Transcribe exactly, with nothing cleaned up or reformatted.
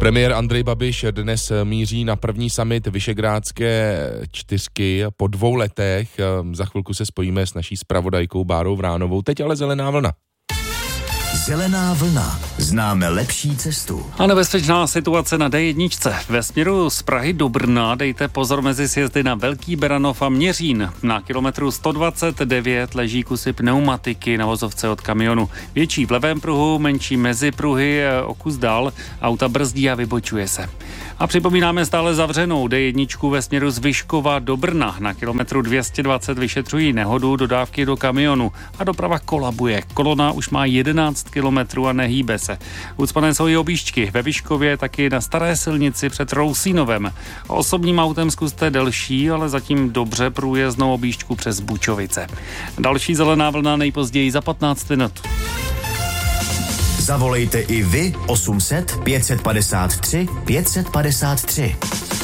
Premiér Andrej Babiš dnes míří na první summit Visegrádské čtyřky po dvou letech. Za chvilku se spojíme s naší zpravodajkou Bárou Vránovou. Teď ale zelená vlna. Zelená vlna. Známe lepší cestu. A nebezpečná situace na dé jedna. Ve směru z Prahy do Brna dejte pozor mezi sjezdy na Velký Beranov a Měřín. Na kilometru sto dvacet devět leží kusy pneumatiky na vozovce od kamionu. Větší v levém pruhu, menší mezi pruhy, o kus dál. Auta brzdí a vybočuje se. A připomínáme stále zavřenou dé jedna ve směru z Vyškova do Brna. Na kilometru dvě stě dvacet vyšetřují nehodu dodávky do kamionu a doprava kolabuje. Kolona už má jedenáct kilometrů a nehýbe se. Ucpané jsou i objížďky ve Vyškově, taky na staré silnici před Rousínovem. Osobním autem zkuste delší, ale zatím dobře průjezdnou objížďku přes Bučovice. Další zelená vlna nejpozději za patnáct minut. Zavolejte i vy osm set pět set padesát tři pět set padesát tři.